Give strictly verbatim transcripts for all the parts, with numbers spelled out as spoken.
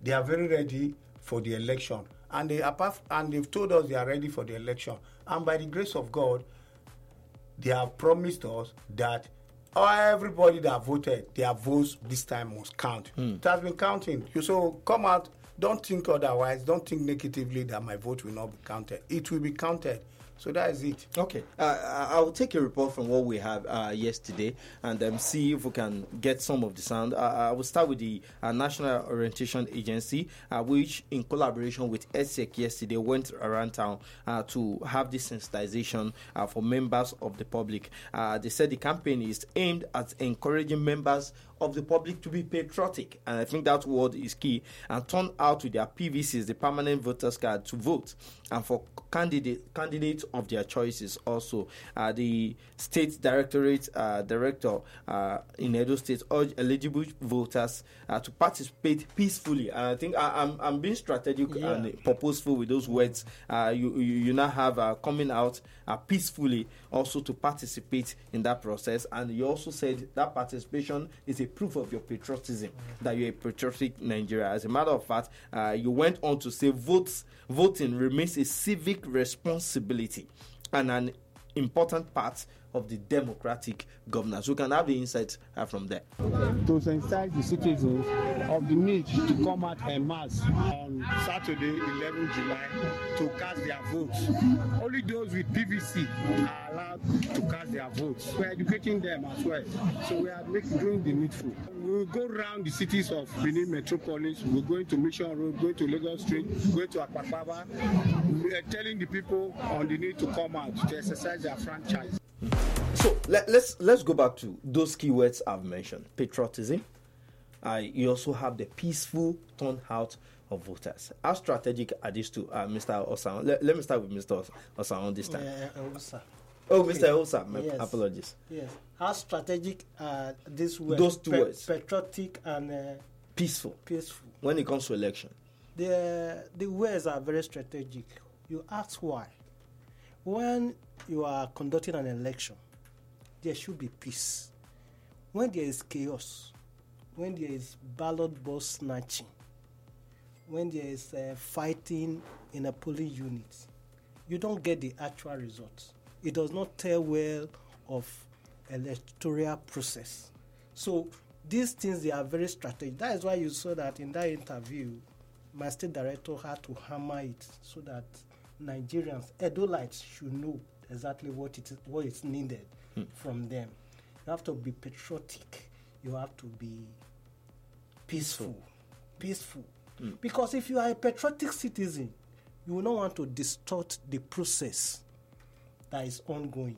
they are very ready for the election. And they apart and they've told us they are ready for the election. And by the grace of God, they have promised us that everybody that voted, their votes this time must count. Mm. It has been counting. You so come out. Don't think otherwise. Don't think negatively that my vote will not be counted. It will be counted. So that is it. Okay. Uh, I'll take a report from what we have uh, yesterday and um, see if we can get some of the sound. Uh, I will start with the uh, National Orientation Agency, uh, which in collaboration with E S E C yesterday went around town uh, to have this sensitization uh, for members of the public. Uh, they said the campaign is aimed at encouraging members of the public to be patriotic, and I think that word is key, and turn out to their P V Cs, the permanent voters card, to vote, and for candidate candidates of their choices also. Uh, the State Directorate uh, Director uh, in Edo State urged eligible voters uh, to participate peacefully, and I think I, I'm I'm being strategic yeah. and purposeful with those words. Uh, you, you you now have uh, coming out uh, peacefully also to participate in that process, and you also said that participation is a proof of your patriotism, mm-hmm. that you're a patriotic Nigeria. As a matter of fact, uh, you went on to say votes, voting remains a civic responsibility and an important part of the democratic governance. We can have the insights uh, from there. To sensitize the citizens of the need to come out en masse on Saturday, eleventh July, to cast their votes. Only those with P V C are allowed to cast their votes. We're educating them as well. So we are making, doing the needful. We will go around the cities of Benin Metropolis. We're going to Mission Road, going to Lagos Street, going to Akpakpaba. We are telling the people on the need to come out to exercise their franchise. So let, let's let's go back to those keywords I've mentioned. Patriotism. Uh, you also have the peaceful turnout of voters. How strategic are these two, uh, Mister Osan? Let, let me start with Mister Osan this time. Uh, Osa. Oh, Mister Osa, my yes. apologies. Yes. How strategic are these words? Those two pa- words. Patriotic and uh, peaceful. Peaceful. When it comes to election. The the words are very strategic. You ask why. When you are conducting an election, there should be peace. When there is chaos, when there is ballot box snatching, when there is uh, fighting in a polling unit, you don't get the actual results. It does not tell well of electoral process. So these things, they are very strategic. That is why you saw that in that interview, my state director had to hammer it so that Nigerians, Edolites, should know exactly what it is, what is needed hmm. from them. You have to be patriotic. You have to be peaceful. Peaceful. Hmm. Because if you are a patriotic citizen, you will not want to distort the process that is ongoing.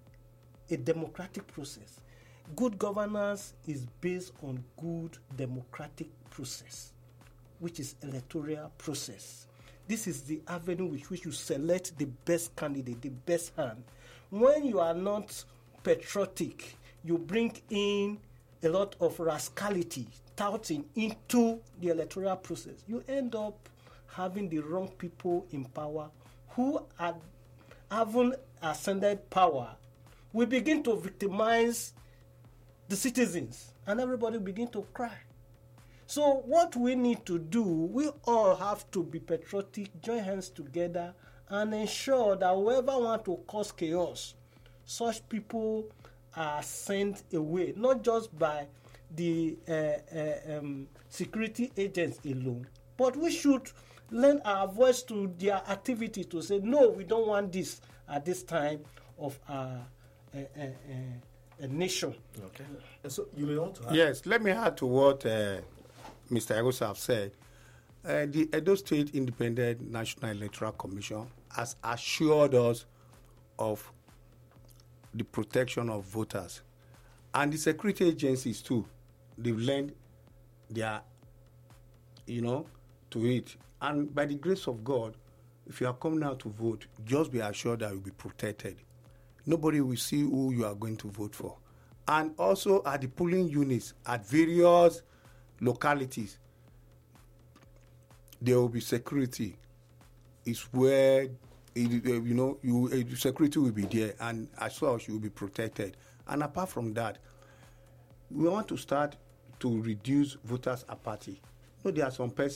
A democratic process. Good governance is based on good democratic process, which is electoral process. This is the avenue with which you select the best candidate, the best hand. When you are not patriotic, you bring in a lot of rascality, touting into the electoral process. You end up having the wrong people in power who are, haven't ascended power. We begin to victimize the citizens, and everybody begin to cry. So what we need to do, we all have to be patriotic, join hands together, and ensure that whoever want to cause chaos, such people are sent away, not just by the uh, uh, um, security agents alone, but we should lend our voice to their activity to say, no, we don't want this at this time of our uh, uh, uh, a nation. Okay. So you may want to add. Yes, let me add to what uh, Mister Egosa have said. Uh, the Edo State Independent National Electoral Commission has assured us of the protection of voters. And the security agencies too, they've lent their, you know, to it. And by the grace of God, if you are coming out to vote, just be assured that you'll be protected. Nobody will see who you are going to vote for. And also at the polling units at various localities, there will be security. It's where, you know, you, security will be there, and as such, you will be protected. And apart from that, we want to start to reduce voters' apathy. You know, there are some persons